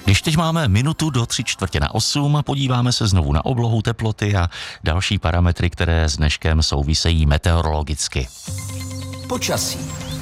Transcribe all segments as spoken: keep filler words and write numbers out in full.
Když teď máme minutu do tři čtvrtě na osm, podíváme se znovu na oblohu, teploty a další parametry, které s dneškem souvisejí meteorologicky. Počasí.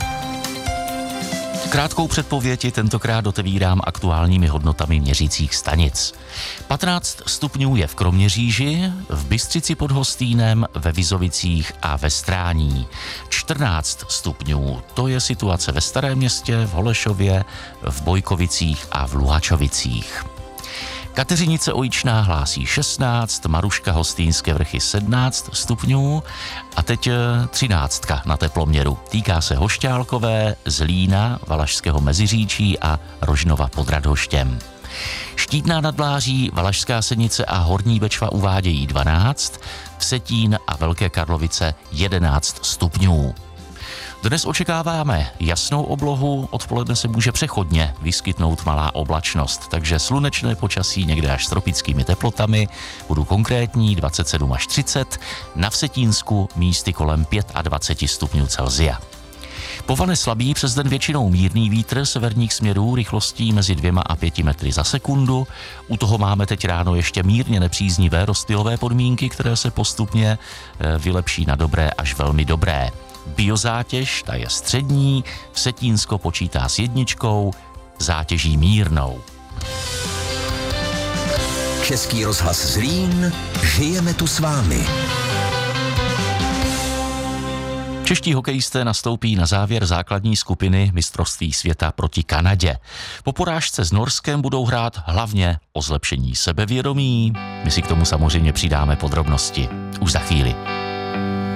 Krátkou předpověď tentokrát otevírám aktuálními hodnotami měřících stanic. patnáct stupňů je v Kroměříži, v Bystřici pod Hostýnem, ve Vizovicích a ve Strání. čtrnáct stupňů, to je situace ve Starém Městě, v Holešově, v Bojkovicích a v Luhačovicích. Kateřinice Ojičná hlásí šestnáct, Maruška Hostýnské Vrchy sedmnáct stupňů a teď třináctka na teploměru. Týká se Hošťálkové, Zlína, Valašského Meziříčí a Rožnova pod Radhoštěm. Štítná nad Bláří, Valašská Senice a Horní Bečva uvádějí dvanáct, Vsetín a Velké Karlovice jedenáct stupňů. Dnes očekáváme jasnou oblohu, odpoledne se může přechodně vyskytnout malá oblačnost, takže slunečné počasí někde až s tropickými teplotami, budu konkrétní dvacet sedm až třicet, na Vsetínsku místy kolem dvacet pět stupňů Celsia. Povane slabý, přes den většinou mírný vítr severních směrů rychlostí mezi dvěma a pěti metry za sekundu. U toho máme teď ráno ještě mírně nepříznivé rozptylové podmínky, které se postupně vylepší na dobré až velmi dobré. Biozátěž, ta je střední, Vsetínsko počítá s jedničkou, zátěží mírnou. Český rozhlas Zlín, žijeme tu s vámi. Čeští hokejisté nastoupí na závěr základní skupiny mistrovství světa proti Kanadě. Po porážce s Norskem budou hrát hlavně o zlepšení sebevědomí. My si k tomu samozřejmě přidáme podrobnosti už za chvíli.